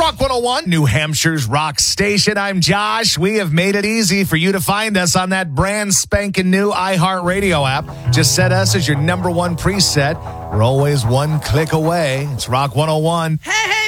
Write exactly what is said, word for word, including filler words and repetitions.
Rock one oh one, New Hampshire's rock station. I'm Josh. We have made it easy for you to find us on that brand spanking new iHeartRadio app. Just set us as your number one preset. We're always one click away. It's Rock one oh one. Hey, hey!